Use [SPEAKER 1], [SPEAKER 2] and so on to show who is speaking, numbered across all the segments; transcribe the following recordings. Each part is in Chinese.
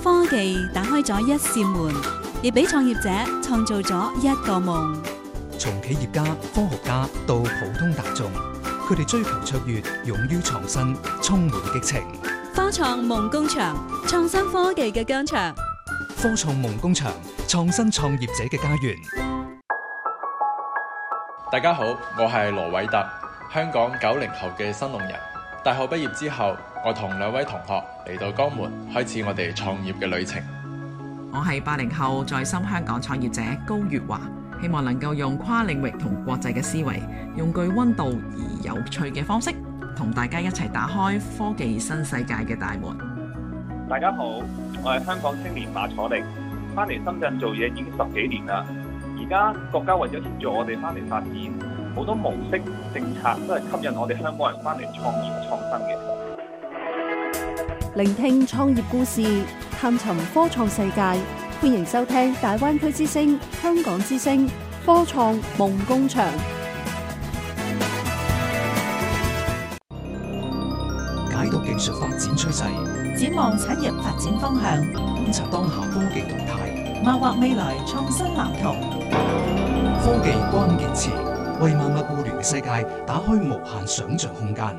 [SPEAKER 1] 科技打開咗一扇門，亦俾創業者創造咗一個夢。
[SPEAKER 2] 從企業家、科學家到普通大眾，佢哋追求卓越，勇於創新，充滿激情。
[SPEAKER 1] 科創夢工場，創新科技嘅疆場。
[SPEAKER 2] 科創夢工場，創新創業者嘅家園。
[SPEAKER 3] 大家好，我係羅偉特，香港90後嘅新農人。大學畢業之後，我同2位同學嚟到江門，開始我哋創業嘅旅程。
[SPEAKER 4] 我係80後在深香港創業者高月華，希望能夠用跨領域同國際嘅思維，用具溫度而有趣嘅方式，同大家一齊打開科技新世界嘅大門。
[SPEAKER 5] 大家好，我係香港青年馬楚力，翻嚟深圳做嘢已經10幾年啦。而家國家為咗協助我哋翻嚟發展，好多模式政策都係吸引我哋香港人翻嚟創業創新嘅。
[SPEAKER 6] 聆聽創業故事，探尋科創世界，歡迎收聽大灣區之聲、香港之聲科創夢工場。
[SPEAKER 2] 解讀技術發展趨勢，
[SPEAKER 7] 展望產業發展方向，
[SPEAKER 2] 觀察當下科技動態，
[SPEAKER 7] 謀劃未來創新藍圖。
[SPEAKER 2] 科技關鍵詞，為萬物互聯嘅世界打開無限想像空間。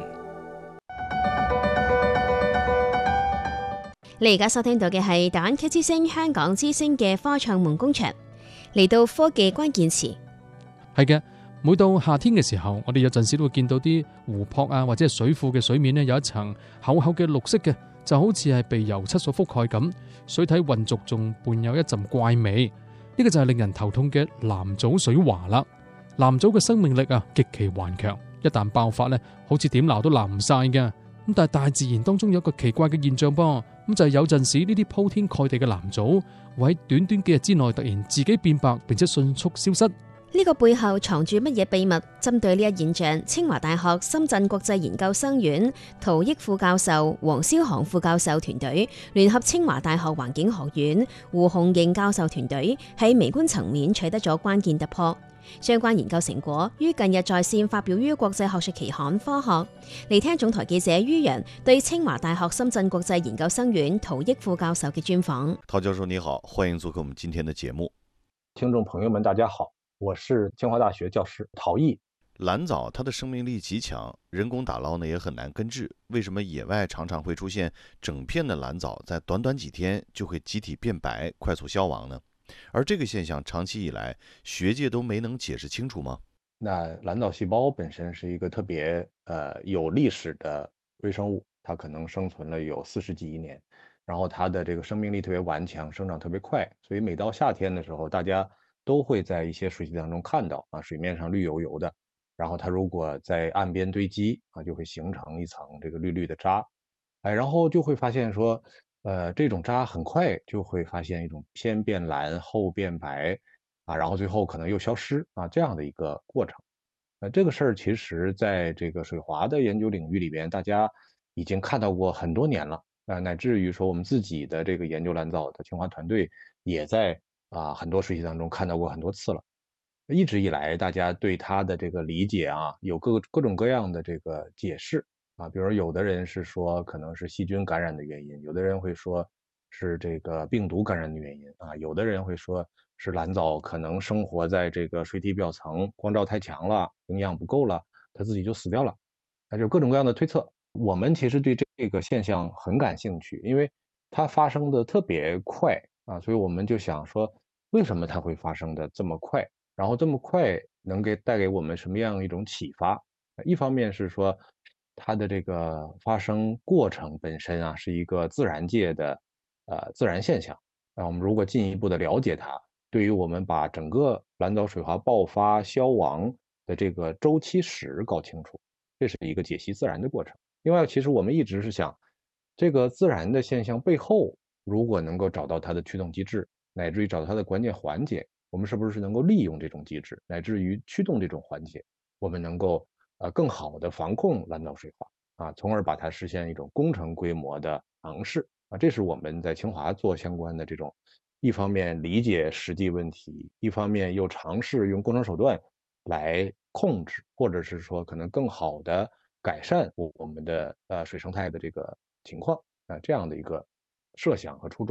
[SPEAKER 8] 你而家收聽到嘅係大灣區之聲、香港之聲嘅科創夢工場。嚟到科技關鍵詞，
[SPEAKER 9] 係嘅。每到夏天嘅時候，我哋有陣時都會見到啲湖泊啊，或者係水庫嘅水面呢，有一層厚厚嘅綠色嘅，就好似係被油漆所覆蓋咁。水體渾濁，仲伴有一陣怪味。呢個就係令人頭痛嘅藍藻水華啦。藍藻嘅生命力啊極其頑強，一旦爆發呢，好似點鬧都鬧唔晒嘅。咁但係大自然當中有一個奇怪嘅現象噃，咁就係有陣時呢啲鋪天蓋地嘅藍藻會喺短短幾日之內突然自己變白，並且迅速消失。
[SPEAKER 8] 呢個背後藏住乜嘢秘密？針對呢一現象，清華大學深圳國際研究生院陶益副教授、黃蕭航副教授團隊聯合清華大學環境學院胡紅瑩教授團隊喺微觀層面取得咗關鍵突破。相關研究成果於近日在線發表於國際學術期刊《科學》。嚟聽總台記者于洋對清華大學深圳國際研究生院陶益副教授嘅專訪。
[SPEAKER 10] 陶教授你好，歡迎做客我們今天的節目。
[SPEAKER 11] 聽眾朋友們大家好，我是清華大學教師陶益。
[SPEAKER 10] 藍藻它的生命力極強，人工打撈呢也很難根治。為什麼野外常常會出現整片的藍藻在短短幾天就會集體變白，快速消亡呢？而這個現象長期以來學界都沒能解釋清楚嗎？
[SPEAKER 11] 那藍藻細胞本身是一個特別有歷史的微生物，它可能生存了有40幾億年，然後它的這個生命力特別頑強，生長特別快，所以每到夏天的時候，大家都會在一些水體當中看到啊，水面上綠油油的，然後它如果在岸邊堆積啊，就會形成一層這個綠綠的渣，然後就會發現說，這種渣很快就會發現一種先變藍後變白啊，然後最後可能又消失啊，這樣的一個過程。這個事兒其實在這個水華的研究領域裏邊，大家已經看到過很多年了，乃至於說我們自己的這個研究藍藻的清華團隊也在很多水體當中看到過很多次了。一直以來，大家對它的這個理解啊，有各種各樣的這個解釋啊，比如有的人是說可能是細菌感染的原因，有的人會說是這個病毒感染的原因啊，有的人會說是藍藻可能生活在這個水體表層，光照太強了，營養不夠了，它自己就死掉了，那就各種各樣的推測。我們其實對這個現象很感興趣，因為它發生的特別快啊，所以我們就想說，為什麼它會發生的這麼快？然後這麼快能帶給我們什麼樣一種啟發？一方面是說它的這個發生過程本身啊，是一個自然界的自然現象。我們如果進一步的了解它，對於我們把整個藍藻水華爆發消亡的這個周期史搞清楚，這是一個解析自然的過程。另外，其實我們一直是想，這個自然的現象背後，如果能夠找到它的驅動機制，乃至於找到它的關鍵環節，我們是不是能夠利用這種機制，乃至於驅動這種環節，我們能夠更好的防控藍藻水華啊，從而把它實現一種工程規模的嘗試啊。這是我們在清華做相關的這種，一方面理解實際問題，一方面又嘗試用工程手段來控制，或者是說可能更好的改善我們的水生態的這個情況啊，這樣的一個設想和初衷。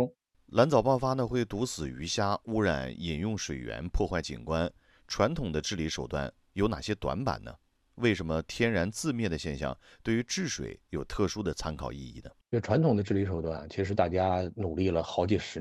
[SPEAKER 10] 蓝藻爆发呢，会毒死鱼虾，污染饮用水源，破坏景观。传统的治理手段有哪些短板呢？为什么天然自灭的现象对于治水有特殊的参考意义呢？
[SPEAKER 11] 这传统的治理手段，其实大家努力了好几十